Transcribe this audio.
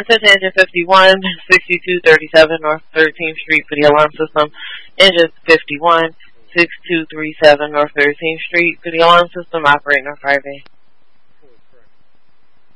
Touch engine 51, 6237 North 13th Street for the alarm system. Engine 51, 6237 North 13th Street for the alarm system. Operating on Friday.